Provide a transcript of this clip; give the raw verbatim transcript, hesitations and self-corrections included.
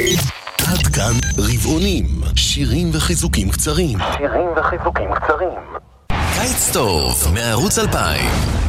עד כאן רבעונים, שירים וחיזוקים קצרים. שירים וחיזוקים קצרים. קיץ טוב, מערוץ אלפיים.